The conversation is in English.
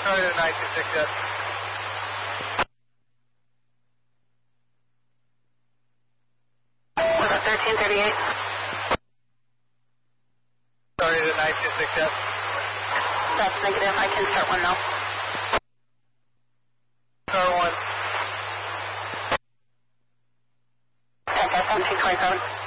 Sorry to 926, yes. Was it 1338? Sorry to 926, yes. That's negative. I can start one now. Star 1. Okay, 1720 code.